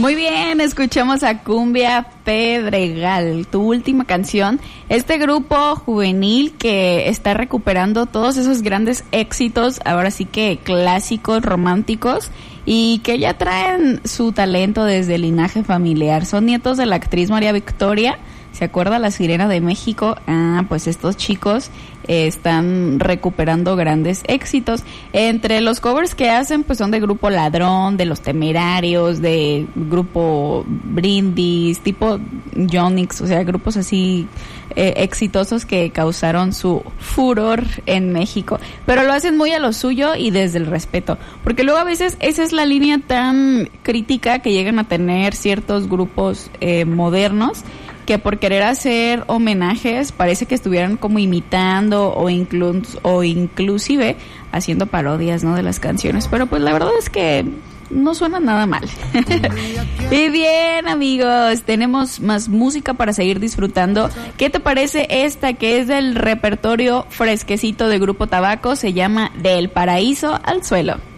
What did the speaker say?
Muy bien, escuchamos a Cumbia Pedregal, tu última canción. Este grupo juvenil que está recuperando todos esos grandes éxitos, ahora sí que clásicos, románticos, y que ya traen su talento desde el linaje familiar. Son nietos de la actriz María Victoria. ¿Se acuerda La Sirena de México? Pues estos chicos están recuperando grandes éxitos. Entre los covers que hacen, pues son de Grupo Ladrón, de Los Temerarios, de Grupo Brindis, tipo Yonix, o sea, grupos así exitosos que causaron su furor en México. Pero lo hacen muy a lo suyo y desde el respeto. Porque luego a veces esa es la línea tan crítica que llegan a tener ciertos grupos modernos, que por querer hacer homenajes parece que estuvieran como imitando o inclusive haciendo parodias, ¿no?, de las canciones, pero pues la verdad es que no suena nada mal. Y bien, amigos, tenemos más música para seguir disfrutando. ¿Qué te parece esta que es del repertorio fresquecito de Grupo Tabaco? Se llama Del Paraíso al Suelo.